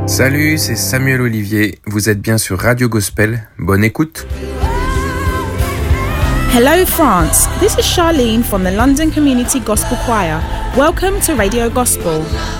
Salut, c'est Samuel Olivier. Vous êtes bien sur Radio Gospel. Bonne écoute. Hello France, this is Charlene from the London Community Gospel Choir. Welcome to Radio Gospel.